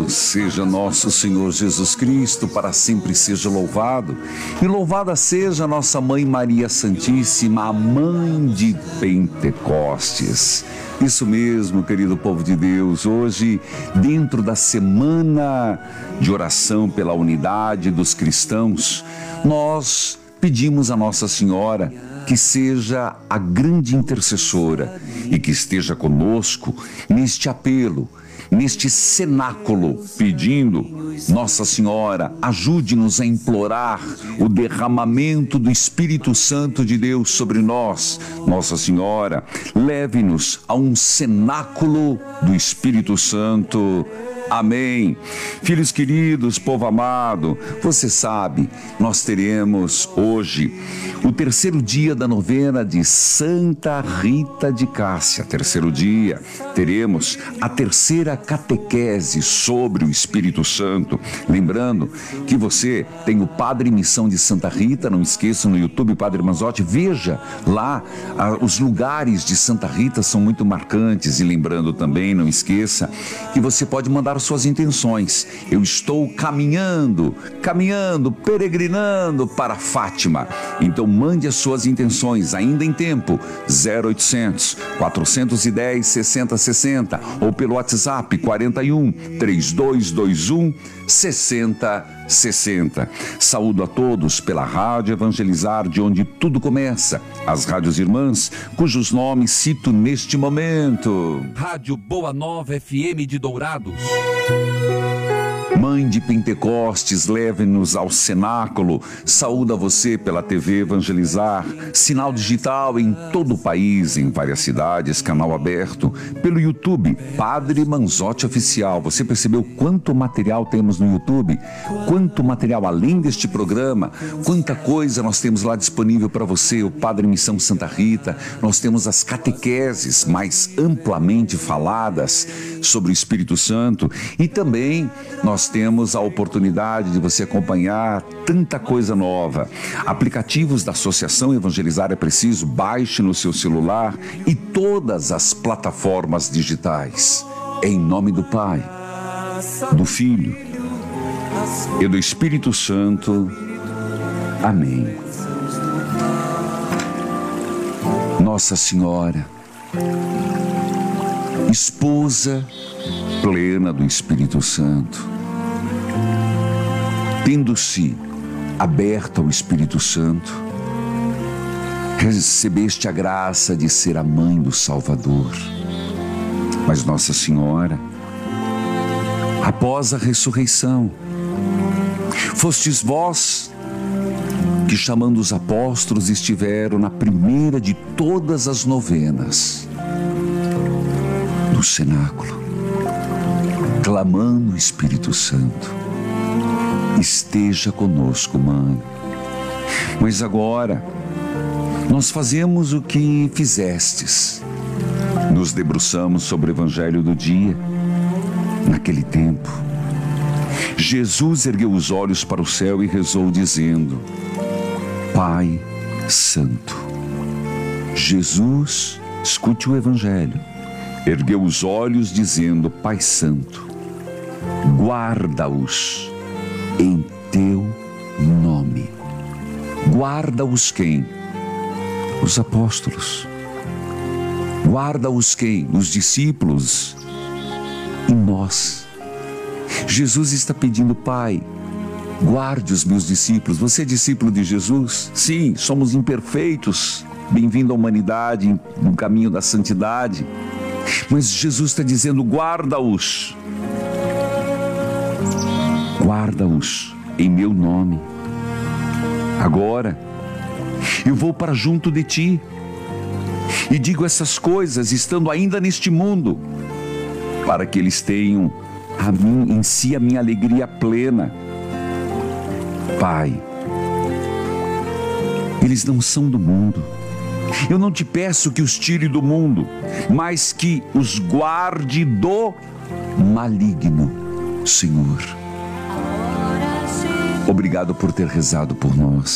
Louvado seja nosso Senhor Jesus Cristo, para sempre seja louvado. E louvada seja nossa Mãe Maria Santíssima, a Mãe de Pentecostes. Isso mesmo, querido povo de Deus. Hoje, dentro da semana de oração pela unidade dos cristãos, nós pedimos a Nossa Senhora que seja a grande intercessora e que esteja conosco neste apelo, neste cenáculo, pedindo: Nossa Senhora, ajude-nos a implorar o derramamento do Espírito Santo de Deus sobre nós. Nossa Senhora, leve-nos a um cenáculo do Espírito Santo. Amém. Filhos queridos, povo amado, você sabe, nós teremos hoje o terceiro dia da novena de Santa Rita de Cássia. Terceiro dia, teremos a terceira catequese sobre o Espírito Santo. Lembrando que você tem o Padre Missão de Santa Rita, não esqueça, no YouTube, Padre Manzotti, veja lá, os lugares de Santa Rita são muito marcantes. E lembrando também, não esqueça, que você pode mandar suas intenções. Eu estou caminhando, peregrinando para Fátima. Então mande as suas intenções, ainda em tempo, 0800 410 6060 ou pelo WhatsApp 41 3221 6060. Saúdo a todos pela Rádio Evangelizar, de onde tudo começa, as rádios irmãs, cujos nomes cito neste momento: Rádio Boa Nova FM de Dourados. Mãe de Pentecostes, leve-nos ao cenáculo. Saúda você pela TV Evangelizar, sinal digital em todo o país, em várias cidades, canal aberto, pelo YouTube, Padre Manzotti Oficial. Você percebeu quanto material temos no YouTube? Quanto material, além deste programa, quanta coisa nós temos lá disponível para você. O Padre Missão Santa Rita, nós temos as catequeses mais amplamente faladas sobre o Espírito Santo, e também nós temos a oportunidade de você acompanhar tanta coisa nova. Aplicativos da Associação Evangelizar é Preciso, baixe no seu celular, e todas as plataformas digitais. Em nome do Pai, do Filho e do Espírito Santo. Amém. Nossa Senhora, esposa plena do Espírito Santo, tendo-se aberta ao Espírito Santo, recebeste a graça de ser a mãe do Salvador. Mas Nossa Senhora, após a ressurreição, fostes vós que, chamando os apóstolos, estiveram na primeira de todas as novenas do cenáculo, clamando o Espírito Santo. Esteja conosco, Mãe. Mas agora nós fazemos o que fizestes. Nos debruçamos sobre o Evangelho do dia. Naquele tempo, Jesus ergueu os olhos para o céu e rezou dizendo: Pai Santo. Jesus, escute o Evangelho, ergueu os olhos dizendo: Pai Santo, guarda-os em teu nome. Guarda-os quem? Os apóstolos. Guarda-os quem? Os discípulos. E nós. Jesus está pedindo: Pai, guarde os meus discípulos. Você é discípulo de Jesus? Sim, somos imperfeitos. Bem-vindo à humanidade, no caminho da santidade. Mas Jesus está dizendo: guarda-os. Guarda-os em meu nome. Agora, eu vou para junto de ti e digo essas coisas estando ainda neste mundo, para que eles tenham em si a minha alegria plena. Pai, eles não são do mundo. Eu não te peço que os tire do mundo, mas que os guarde do maligno, Senhor. Obrigado por ter rezado por nós.